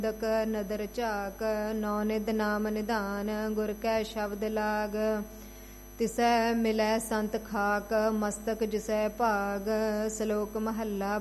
ਦਕ ਨਦਰ ਝਾਕ ਨੌ ਨਿਧ ਨਾਮ ਨਿਧਾਨ ਗੁਰ ਕੈ ਸ਼ਬਦ ਲਾਗ ਤਿਸੈ ਮਿਲੈ ਸੰਤ ਖਾਕ ਮਸਤਕ ਜਿਸੈ ਭਾਗ। ਸ਼ਲੋਕ ਮਹੱਲਾ